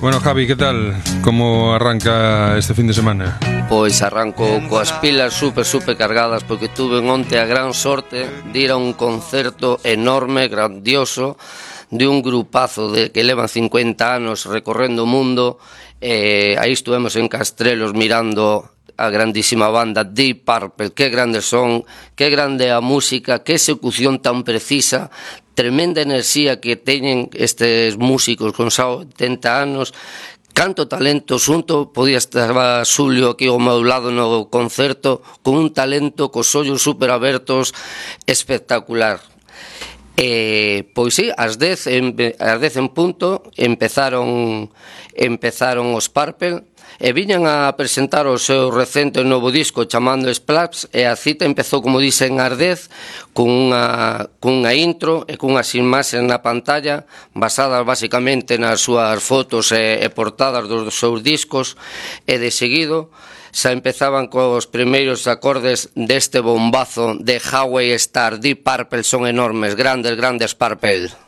Bueno, Javi, ¿qué tal? ¿Cómo arranca este fin de semana? Pois arranco coas pilas super cargadas, porque tuve onte a gran sorte de ir a un concerto enorme, grandioso, de un grupazo que levan 50 anos recorrendo o mundo. Aí estuvemos en Castrelos mirando a grandísima banda Deep Purple. Que grandes son, que grande a música, que execución tan precisa, tremenda enerxía que teñen estes músicos con xa 80 anos. Canto talento xunto, podía estar Xulio aquí ao meu lado no concerto, con un talento cos ollos super abertos, espectacular. Pois sí, ás 10 en punto empezaron os Purple e viñan a presentar o seu recente novo disco chamando Splash, e a cita empezou, como dixen, ás 10 cunha intro e cunhas imaxes na pantalla basadas basicamente nas súas fotos e portadas dos seus discos, e de seguido xa empezaban cos primeiros acordes deste bombazo de Highway Star. Deep Purple son enormes, grandes Purple.